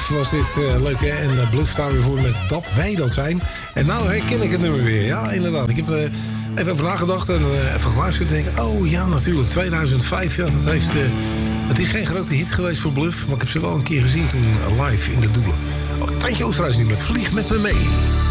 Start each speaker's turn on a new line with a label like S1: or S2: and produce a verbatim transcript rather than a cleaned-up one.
S1: was dit uh, leuk, hè? En uh, Bluff staan weer voor met Dat Wij Dat Zijn. En nou herken ik het nummer weer. Ja, inderdaad. Ik heb uh, even over nagedacht en uh, even geluisterd. En denk, oh ja, natuurlijk, tweeduizend vijf. Ja, dat heeft, uh, het is geen grote hit geweest voor Bluff. Maar ik heb ze wel een keer gezien toen uh, live in de Doelen. Oh, Tijntje Oosterhuis nu met Vlieg met me mee.